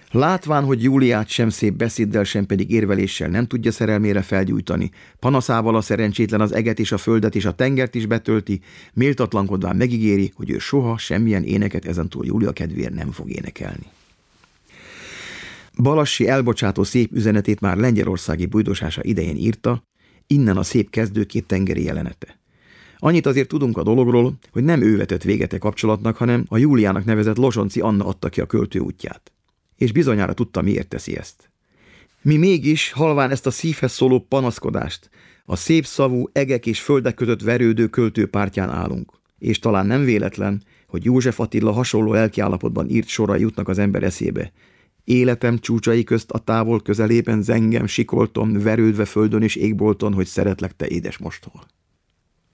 Látván, hogy Júliát sem szép beszéddel, sem pedig érveléssel nem tudja szerelmére felgyújtani, panaszával a szerencsétlen az eget és a földet és a tengert is betölti, méltatlankodván megígéri, hogy ő soha semmilyen éneket ezentúl Júlia kedvéért nem fog énekelni. Balassi elbocsátó szép üzenetét már lengyelországi bujdosása idején írta, innen a szép kezdőkép tengeri jelenete. Annyit azért tudunk a dologról, hogy nem ő vetett véget a kapcsolatnak, hanem a Júliának nevezett Losonczy Anna adta ki a költő útját. És bizonyára tudta, miért teszi ezt. Mi mégis, halván ezt a szívhez szóló panaszkodást, a szép szavú egek és földek között verődő költő pártján állunk. És talán nem véletlen, hogy József Attila hasonló lelkiállapotban írt sorai jutnak az ember eszébe. Életem csúcsai közt a távol közelében zengem, sikoltom, verődve földön és égbolton, hogy szeretlek te édes mostor.